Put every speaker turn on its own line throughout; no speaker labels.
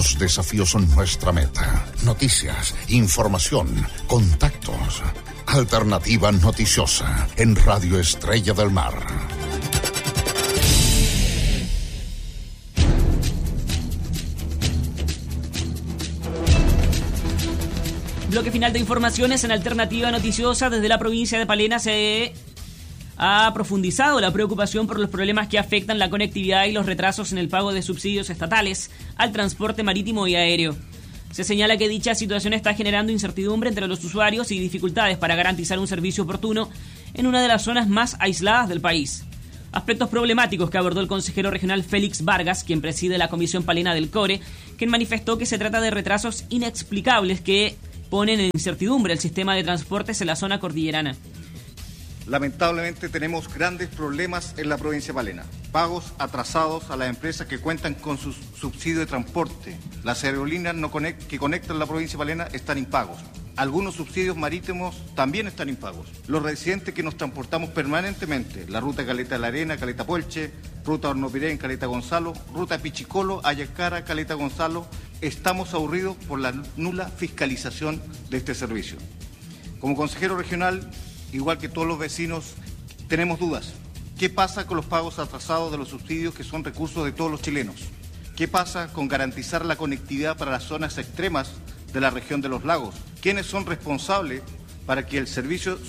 Los desafíos son nuestra meta. Noticias, información, contactos. Alternativa noticiosa en Radio Estrella del Mar.
Bloque final de informaciones en Alternativa Noticiosa. Desde la provincia de Palena se ha profundizado la preocupación por los problemas que afectan la conectividad y los retrasos en el pago de subsidios estatales al transporte marítimo y aéreo. Se señala que dicha situación está generando incertidumbre entre los usuarios y dificultades para garantizar un servicio oportuno en una de las zonas más aisladas del país. Aspectos problemáticos que abordó el consejero regional Félix Vargas, quien preside la Comisión Palena del CORE, quien manifestó que se trata de retrasos inexplicables que ponen en incertidumbre el sistema de transportes en la zona cordillerana.
Lamentablemente tenemos grandes problemas en la provincia de Palena. Pagos atrasados a las empresas que cuentan con su subsidio de transporte. Las aerolíneas que conectan la provincia de Palena están impagos. Algunos subsidios marítimos también están impagos. Los residentes que nos transportamos permanentemente, la ruta Caleta de la Arena, Caleta Puelche, ruta Hornopirén, Caleta Gonzalo, ruta Pichicolo, Ayacara, Caleta Gonzalo, estamos aburridos por la nula fiscalización de este servicio. Como consejero regional, igual que todos los vecinos, tenemos dudas. ¿Qué pasa con los pagos atrasados de los subsidios que son recursos de todos los chilenos? ¿Qué pasa con garantizar la conectividad para las zonas extremas de la región de los lagos? ¿Quiénes son responsables para que el servicio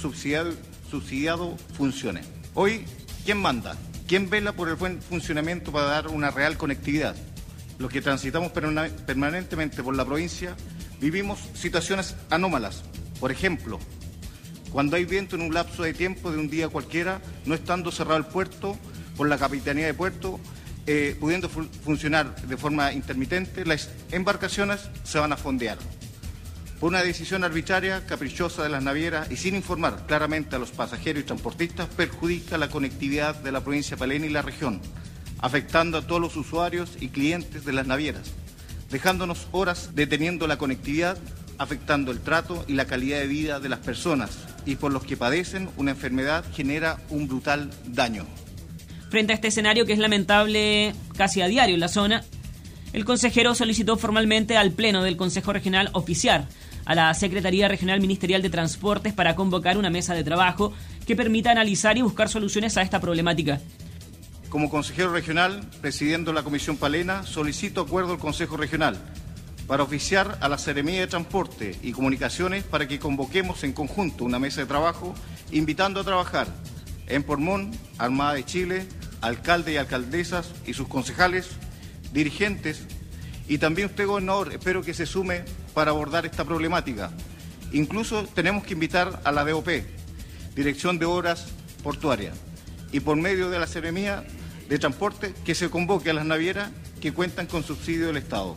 subsidiado funcione? Hoy, ¿quién manda? ¿Quién vela por el buen funcionamiento para dar una real conectividad? Los que transitamos permanentemente por la provincia vivimos situaciones anómalas. Por ejemplo, cuando hay viento en un lapso de tiempo de un día cualquiera, no estando cerrado el puerto por la Capitanía de Puerto, pudiendo funcionar de forma intermitente, las embarcaciones se van a fondear. Por una decisión arbitraria, caprichosa de las navieras y sin informar claramente a los pasajeros y transportistas, perjudica la conectividad de la provincia de Palena y la región, afectando a todos los usuarios y clientes de las navieras, dejándonos horas deteniendo la conectividad, afectando el trato y la calidad de vida de las personas, y por los que padecen una enfermedad genera un brutal daño.
Frente a este escenario que es lamentable casi a diario en la zona, el consejero solicitó formalmente al Pleno del Consejo Regional oficiar a la Secretaría Regional Ministerial de Transportes para convocar una mesa de trabajo que permita analizar y buscar soluciones a esta problemática.
Como consejero regional, presidiendo la Comisión Palena, solicito acuerdo al Consejo Regional para oficiar a la Seremía de Transporte y Comunicaciones para que convoquemos en conjunto una mesa de trabajo, invitando a trabajar en Pormón, Armada de Chile, alcaldes y alcaldesas y sus concejales, dirigentes, y también usted, gobernador, espero que se sume para abordar esta problemática. Incluso tenemos que invitar a la DOP, Dirección de Obras Portuarias, y por medio de la Seremía de Transporte, que se convoque a las navieras que cuentan con subsidio del Estado.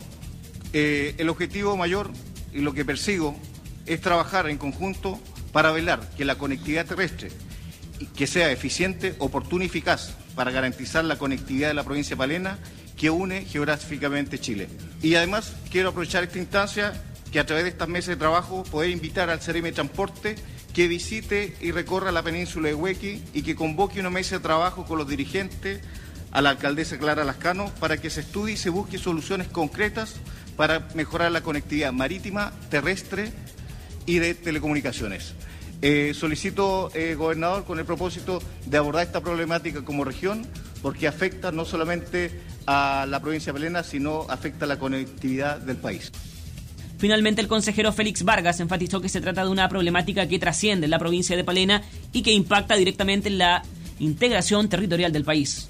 El objetivo mayor y lo que persigo es trabajar en conjunto para velar que la conectividad terrestre que sea eficiente, oportuna y eficaz para garantizar la conectividad de la provincia de Palena que une geográficamente Chile. Y además quiero aprovechar esta instancia que a través de estas mesas de trabajo poder invitar al CEREMI de Transporte que visite y recorra la península de Huequi y que convoque una mesa de trabajo con los dirigentes, a la alcaldesa Clara Lascano, para que se estudie y se busque soluciones concretas para mejorar la conectividad marítima, terrestre y de telecomunicaciones. Solicito, gobernador, con el propósito de abordar esta problemática como región, porque afecta no solamente a la provincia de Palena, sino afecta a la conectividad del país.
Finalmente, el consejero Félix Vargas enfatizó que se trata de una problemática que trasciende la provincia de Palena y que impacta directamente en la integración territorial del país.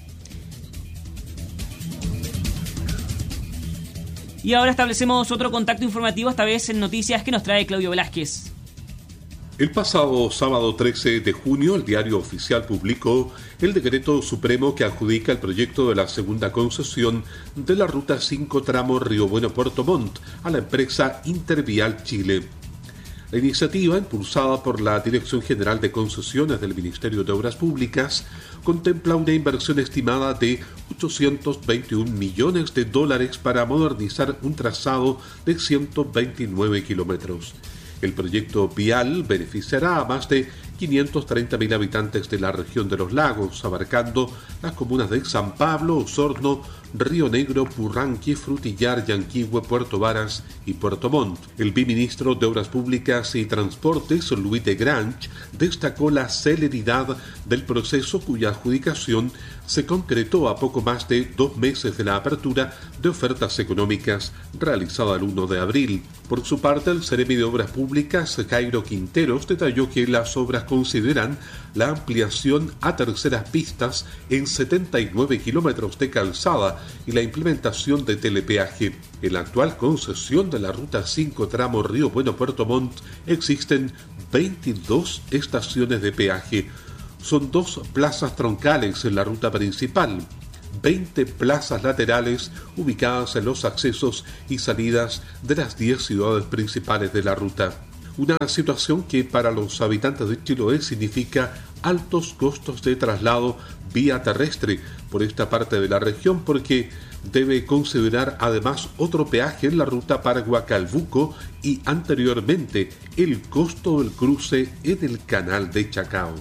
Y ahora establecemos otro contacto informativo, esta vez en noticias que nos trae Claudio Velázquez.
El pasado sábado 13 de junio, el Diario Oficial publicó el decreto supremo que adjudica el proyecto de la segunda concesión de la Ruta 5 tramo Río Bueno-Puerto Montt a la empresa Intervial Chile. La iniciativa, impulsada por la Dirección General de Concesiones del Ministerio de Obras Públicas, contempla una inversión estimada de $821 millones para modernizar un trazado de 129 kilómetros. El proyecto vial beneficiará a más de 530.000 habitantes de la región de los lagos, abarcando las comunas de San Pablo, Osorno, Río Negro, Purranque, Frutillar, Yanquihue, Puerto Varas y Puerto Montt. El viceministro de Obras Públicas y Transportes, Louis de Grange, destacó la celeridad del proceso cuya adjudicación se concretó a poco más de 2 meses de la apertura de ofertas económicas realizada el 1 de abril. Por su parte, el Seremi de Obras Públicas, Jairo Quinteros, detalló que las obras consideran la ampliación a terceras pistas en 79 kilómetros de calzada y la implementación de telepeaje. En la actual concesión de la Ruta 5 tramo Río Bueno-Puerto Montt existen 22 estaciones de peaje. Son 2 plazas troncales en la ruta principal, 20 plazas laterales ubicadas en los accesos y salidas de las 10 ciudades principales de la ruta. Una situación que para los habitantes de Chiloé significa altos costos de traslado vía terrestre por esta parte de la región, porque debe considerar además otro peaje en la ruta para Huacalbuco y anteriormente el costo del cruce en el canal de Chacao.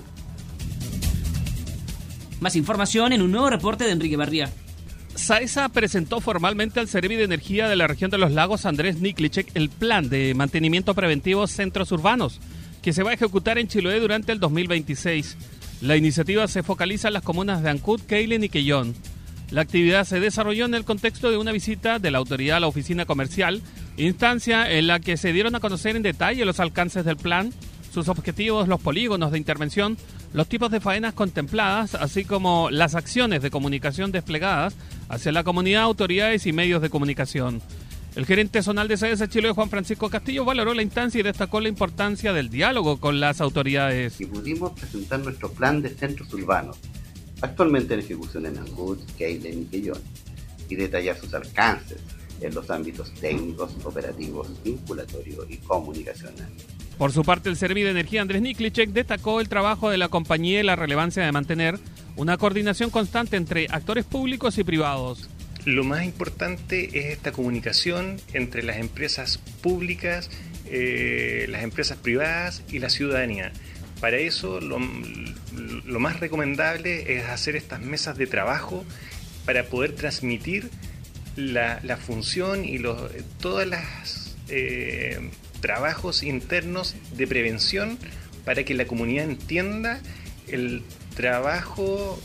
Más información en un nuevo reporte de Enrique Barría.
SAESA presentó formalmente al Seremi de Energía de la región de los lagos, Andrés Niklicek, el plan de mantenimiento preventivo centros urbanos, que se va a ejecutar en Chiloé durante el 2026. La iniciativa se focaliza en las comunas de Ancud, Keilen y Quellón. La actividad se desarrolló en el contexto de una visita de la autoridad a la oficina comercial, instancia en la que se dieron a conocer en detalle los alcances del plan, sus objetivos, los polígonos de intervención, los tipos de faenas contempladas, así como las acciones de comunicación desplegadas hacia la comunidad, autoridades y medios de comunicación. El gerente zonal de SAESA Chiloé, Juan Francisco Castillo, valoró la instancia y destacó la importancia del diálogo con las autoridades.
Y pudimos presentar nuestro plan de centros urbanos, actualmente en ejecución en Ancud, Keilen y Quellón, y detallar sus alcances en los ámbitos técnicos, operativos, vinculatorios y comunicacional.
Por su parte, el Seremi de Energía Andrés Niklicek destacó el trabajo de la compañía y la relevancia de mantener una coordinación constante entre actores públicos y privados.
Lo más importante es esta comunicación entre las empresas públicas, las empresas privadas y la ciudadanía. Para eso lo más recomendable es hacer estas mesas de trabajo para poder transmitir la función y todas las trabajos internos de prevención para que la comunidad entienda el trabajo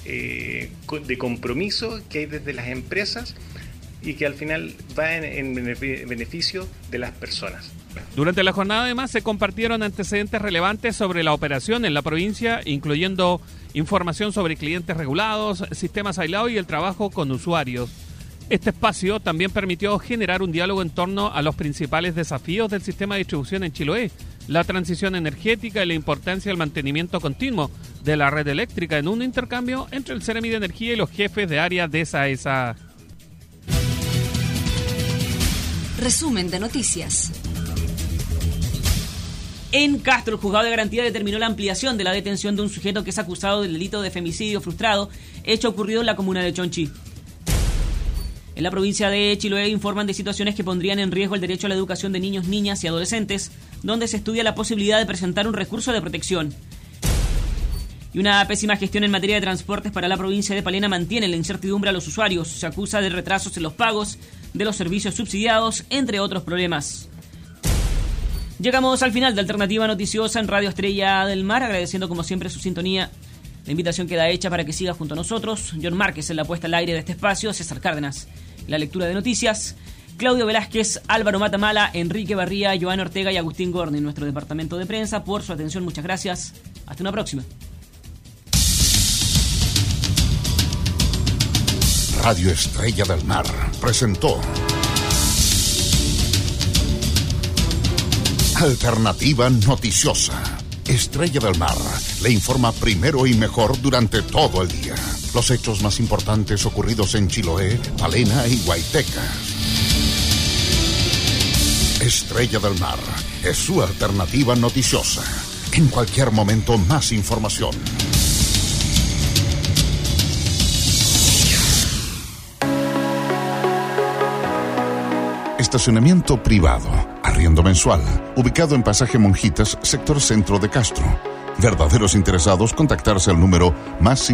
de compromiso que hay desde las empresas y que al final va en beneficio de las personas.
Durante la jornada además se compartieron antecedentes relevantes sobre la operación en la provincia, incluyendo información sobre clientes regulados, sistemas aislados y el trabajo con usuarios. Este espacio también permitió generar un diálogo en torno a los principales desafíos del sistema de distribución en Chiloé, la transición energética y la importancia del mantenimiento continuo de la red eléctrica, en un intercambio entre el Seremi de Energía y los jefes de área de SAESA.
Resumen de noticias.
En Castro, el juzgado de garantía determinó la ampliación de la detención de un sujeto que es acusado del delito de femicidio frustrado, hecho ocurrido en la comuna de Chonchi. En la provincia de Chiloé informan de situaciones que pondrían en riesgo el derecho a la educación de niños, niñas y adolescentes, donde se estudia la posibilidad de presentar un recurso de protección. Y una pésima gestión en materia de transportes para la provincia de Palena mantiene la incertidumbre a los usuarios. Se acusa de retrasos en los pagos de los servicios subsidiados, entre otros problemas. Llegamos al final de Alternativa Noticiosa en Radio Estrella del Mar, agradeciendo como siempre su sintonía. La invitación queda hecha para que siga junto a nosotros. John Márquez en la puesta al aire de este espacio, César Cárdenas en la lectura de noticias, Claudio Velázquez, Álvaro Matamala, Enrique Barría, Joan Ortega y Agustín Gorni en nuestro departamento de prensa. Por su atención, muchas gracias. Hasta una próxima.
Radio Estrella del Mar presentó Alternativa Noticiosa. Estrella del Mar le informa primero y mejor durante todo el día. Los hechos más importantes ocurridos en Chiloé, Palena y Guaytecas. Estrella del Mar es su alternativa noticiosa. En cualquier momento, más información. Estacionamiento privado, arriendo mensual, ubicado en Pasaje Monjitas, sector centro de Castro. Verdaderos interesados, contactarse al número más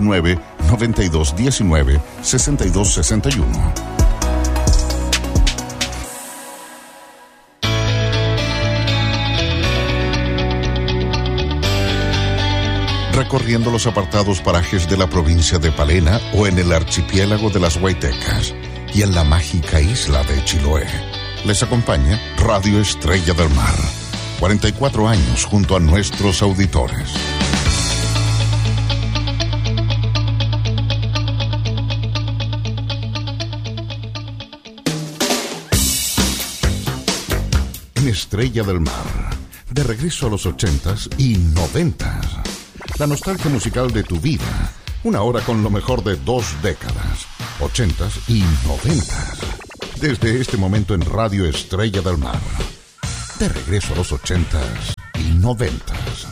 569-9219-6261. Recorriendo los apartados parajes de la provincia de Palena o en el archipiélago de las Huaytecas y en la mágica isla de Chiloé. Les acompaña Radio Estrella del Mar. 44 años junto a nuestros auditores. En Estrella del Mar, de regreso a los 80s y 90s. La nostalgia musical de tu vida. Una hora con lo mejor de 2 décadas. 80s y 90s. Desde este momento en Radio Estrella del Mar. De regreso a los 80s y 90s.